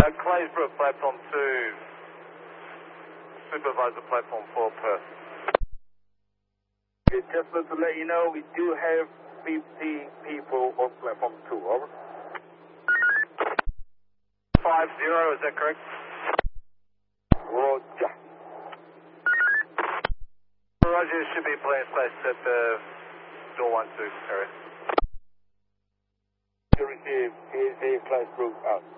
Claysbrook, platform 2. Supervisor, platform 4, Perth. Just to let you know, we do have 50 people on platform 2, over. 50, is that correct? Roger. Roger, should be plane space at the door 1-2 area. Receive Claysbrook out.